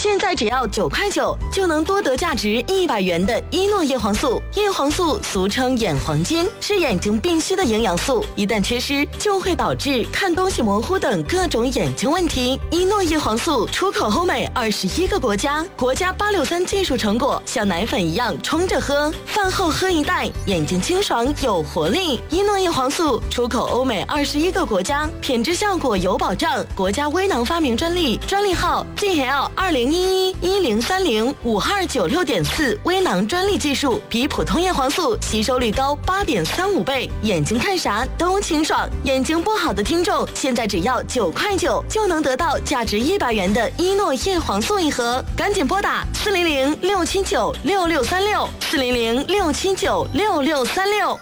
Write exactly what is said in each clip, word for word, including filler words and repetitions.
现在只要九块九就能多得价值一百元的伊诺叶黄素。叶黄素俗称眼黄金，是眼睛必需的营养素，一旦缺失就会导致看东西模糊等各种眼睛问题。伊诺叶黄素出口欧美二十一个国家，国家八六三技术成果，像奶粉一样冲着喝，饭后喝一袋，眼睛清爽有活力。伊诺叶黄素出口欧美二十一个国家，品质效果有保障，国家微囊发明专利，专利号 G L 二零一一一零三零五二九六点四，微囊专利技术，比普通叶黄素吸收率高八点三五倍，眼睛看啥都清爽。眼睛不好的听众，现在只要九块九就能得到价值一百元的伊诺叶黄素一盒，赶紧拨打四零零六七九六六三六四零零六七九六六三六。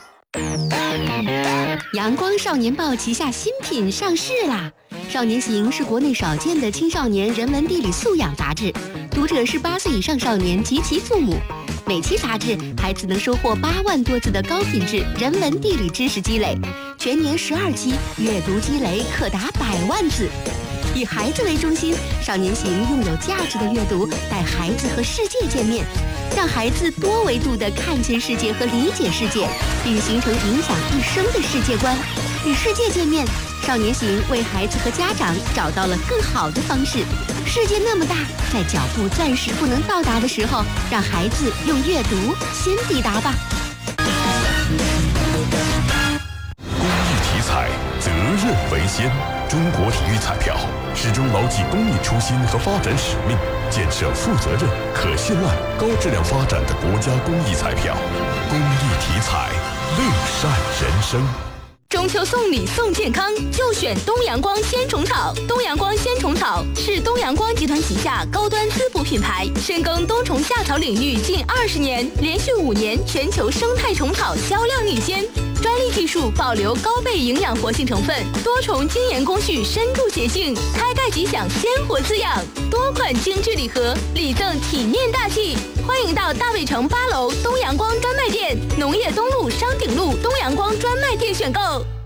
阳光少年报旗下新品上市啦！少年行是国内少见的青少年人文地理素养杂志，读者是八岁以上少年及其父母。每期杂志，孩子能收获八万多字的高品质人文地理知识积累，全年十二期，阅读积累可达百万字。以孩子为中心，少年行用有价值的阅读带孩子和世界见面，让孩子多维度地看见世界和理解世界，并形成影响一生的世界观。与世界见面，少年行为孩子和家长找到了更好的方式。世界那么大，在脚步暂时不能到达的时候，让孩子用阅读先抵达吧。 公益体彩，责任为先。中国体育彩票始终牢记公益初心和发展使命，建设负责任、可信赖、高质量发展的国家公益彩票。公益体彩，乐善人生。 中秋送礼送健康，就选东阳光鲜虫草。东阳光鲜虫草是东阳光集团旗下高端滋补品牌，深耕冬虫夏草领域近二十年，连续五年全球生态虫草销量领先。专利技术保留高倍营养活性成分，多重精研工序深入洁净，开盖即享鲜活滋养。多款精致礼盒，礼赠体面大气。欢迎到大北城八楼东阳光专卖店、农业东路商鼎路东阳光专卖店选购。